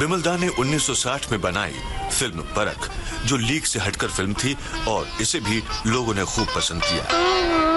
बिमल दा ने 1960 में बनाई फिल्म परख, जो लीक से हटकर फिल्म थी और इसे भी लोगों ने खूब पसंद किया।